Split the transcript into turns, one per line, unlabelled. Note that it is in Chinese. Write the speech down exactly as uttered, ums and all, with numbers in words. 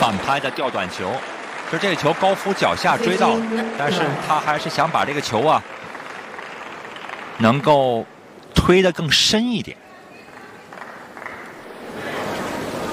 反拍的吊短球，就这个球高夫脚下追到了，但是他还是想把这个球啊能够推得更深一点。